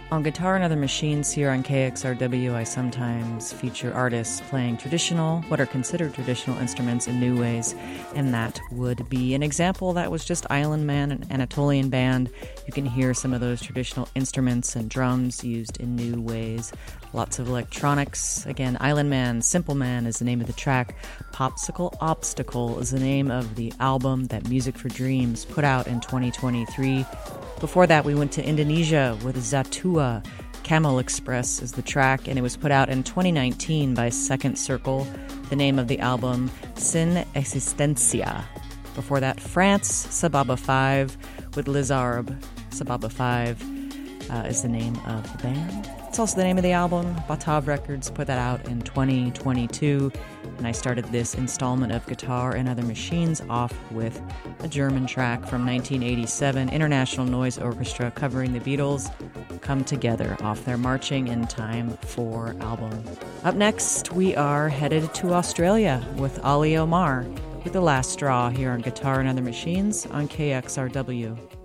On Guitar and Other Machines here on KXRW, I sometimes feature artists playing what are considered traditional instruments in new ways, and that would be an example. That was just Island Man, an Anatolian band. You can hear some of those traditional instruments and drums used in new ways. Lots of electronics. Again, Island Man, Simple Man is the name of the track. Popsicle Obstacle is the name of the album that Music for Dreams put out in 2023. Before that, we went to Indonesia with Zatua. Camel Express is the track, and it was put out in 2019 by Second Circle. The name of the album, Sin Existencia. Before that, France, Sababa 5 with Lizarb. Sababa 5 is the name of the band. It's also the name of the album. Batav Records put that out in 2022. And I started this installment of Guitar and Other Machines off with a German track from 1987, International Noise Orchestra covering the Beatles' Come Together off their Marching in Time 4 album. Up next, we are headed to Australia with Ali Omar with The Last Straw here on Guitar and Other Machines on KXRW.